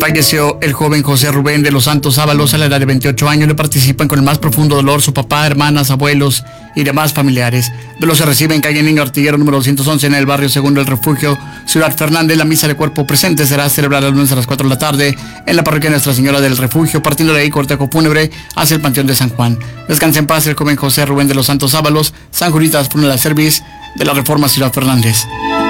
Falleció el joven José Rubén de los Santos Ábalos a la edad de 28 años. Le participan con el más profundo dolor su papá, hermanas, abuelos y demás familiares. De los se recibe en calle Niño Artiguero número 211 en el barrio Segundo del Refugio, Ciudad Fernández. La misa de cuerpo presente será celebrada el lunes a las 4 de la tarde en la parroquia Nuestra Señora del Refugio, partiendo de ahí cortejo fúnebre hacia el Panteón de San Juan. Descanse en paz el joven José Rubén de los Santos Ábalos. San Juritas Funeral Service de la Reforma Ciudad Fernández.